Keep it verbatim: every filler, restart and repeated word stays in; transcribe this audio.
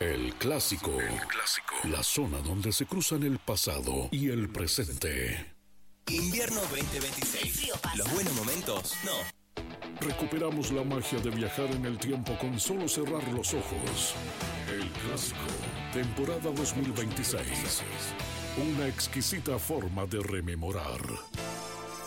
El clásico. El clásico. La zona donde se cruzan el pasado y el presente. Invierno veinte veintiséis. Los buenos momentos, no. Recuperamos la magia de viajar en el tiempo con solo cerrar los ojos. El clásico. Temporada dos mil veintiséis. Una exquisita forma de rememorar.